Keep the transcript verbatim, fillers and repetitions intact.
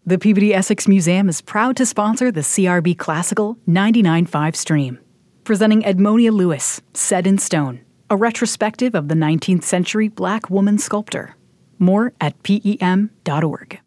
The Peabody Essex Museum is proud to sponsor the C R B Classical ninety-nine point five stream, presenting Edmonia Lewis, Set in Stone, a retrospective of the nineteenth century Black woman sculptor. More at P E M dot org.